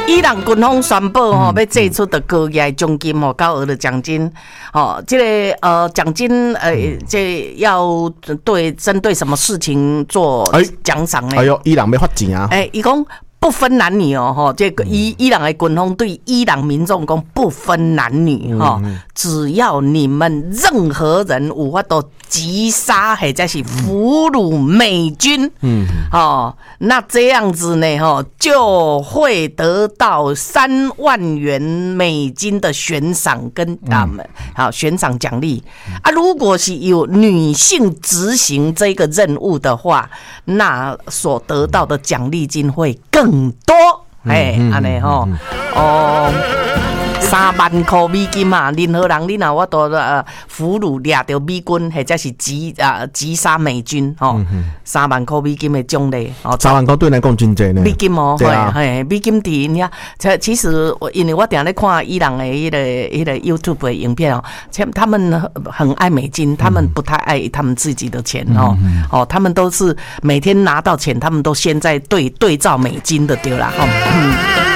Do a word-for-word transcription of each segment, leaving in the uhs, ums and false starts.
伊朗军方宣布吼，要祭出的高额奖金吼，高额的奖金，哦，这个呃奖金呃，这要对针对什么事情做奖赏呢？ 哎呦，伊朗要发钱啊！ 哎，伊讲不分男女哦，吼，这个伊伊朗的军方对伊朗民众讲不分男女哈，只要你们任何人有法度击杀或者是俘虏美军，嗯，哦，那这样子呢，哈，就会得到三万元美金的悬赏跟他们好悬赏奖励啊。如果是有女性执行这个任务的话，那所得到的奖励金会更多。哎，安尼吼，哦。三万块美金嘛，任何人你若我都呃俘虏掠到美军或者是击啊击杀美军吼、哦嗯，三万块美金的奖励哦， 三万块对来讲真济呢。 美金哦， 对啊， 嘿，美金伫你看，其实我因为我定咧看伊朗的迄、那个迄、那个 YouTube 的影片哦，他们很爱美金，他们不太爱他们自己的钱哦，嗯、哦，他们都是每天拿到钱，他们都先在对对照美金的对啦，哦。嗯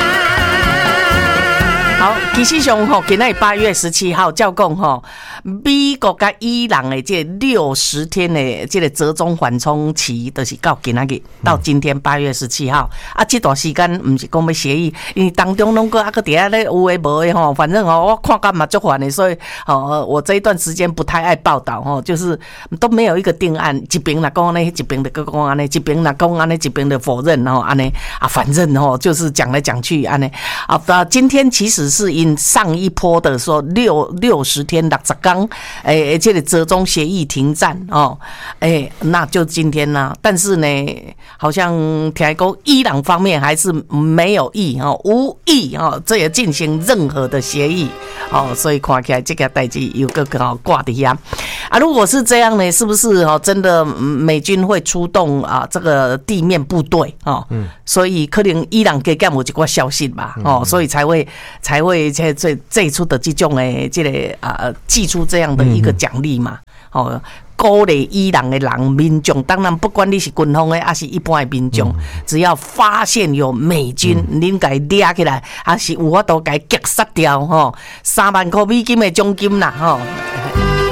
好，其实上吼，今仔八月十七号，照讲吼，美国甲伊朗的这六十天的这个折中缓冲期，就是到今仔日到今天八月十七号啊，这段时间唔是讲要协议，因为当中拢个啊个底下咧有诶无诶吼，反正吼我看干嘛就烦的，所以哦，我这一段时间不太爱报道吼，就是都没有一个定案，一边若讲安尼，一边就讲安尼，一边若讲安尼，一边就否认吼安尼啊，反正吼就是讲来讲去安尼啊，今天其实。是因上一波的说六六十天六十天，诶，这个折中协议停战哦，诶，那就今天啦。但是呢，好像听讲伊朗方面还是没有意哦，无意哦，这也进行任何的协议哦，所以看起来这个代志有个好挂的呀。啊，如果是这样呢，是不是哦？真的美军会出动啊？这个地面部队哦，嗯，所以可能伊朗给干有一个消息吧，哦，所以才会才会这这这一出的这种诶，这个啊，寄出这样的一个奖励嘛，哦。鼓励伊朗的人民众，当然不管你是军方的还是一般的民众，只要发现有美军，恁甲伊抓起来，还是有法度甲伊击杀掉吼，三万块美金的奖金啦吼，